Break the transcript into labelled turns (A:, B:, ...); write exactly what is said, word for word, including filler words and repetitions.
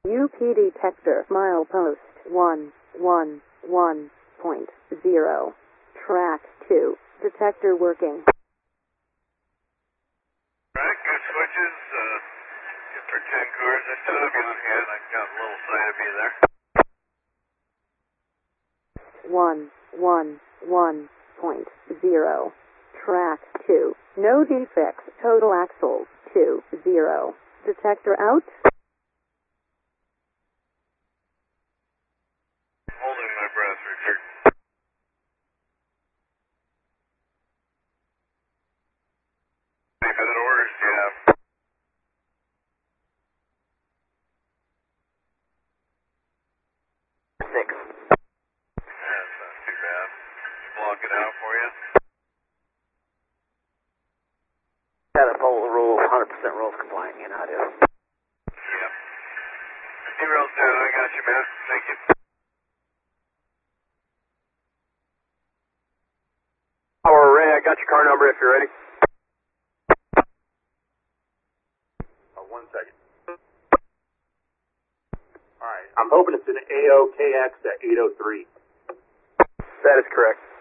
A: U P detector milepost one one one point zero. Track two. Detector working.
B: Alright, good switches. Uh, for ten cars, I still have you on hand. I got a little sight of you there.
A: one one one point zero. Track two. No defects. Total axles two zero. Detector out.
B: Holding my breath, Richard. Any other orders do you have?
C: Six.
B: Yeah, it's not too bad. Block it out for you.
C: Got to follow the rules, one hundred percent rules compliant, you know how to do.
B: Yep. Email's down. I got you, man. Thank you.
D: Power Ray, I got your car number if you're ready. Uh, one second. Alright, I'm hoping it's an A O K X at eight oh three.
C: That is correct.